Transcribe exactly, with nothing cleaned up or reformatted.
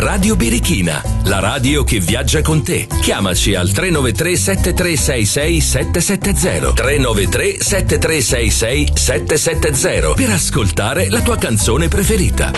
Radio Birichina, la radio che viaggia con te. Chiamaci al tre nove tre sette tre sei sei sette sette zero tre nove tre sette tre sei sei sette sette zero per ascoltare la tua canzone preferita.